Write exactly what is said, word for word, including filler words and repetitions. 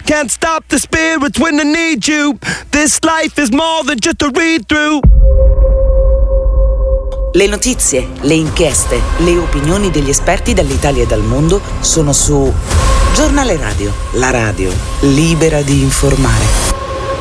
can't stop the spirits when I need you. This life is more than just a read-through. Le notizie, le inchieste, le opinioni degli esperti dall'Italia e dal mondo sono su Giornale Radio, la radio libera di informare.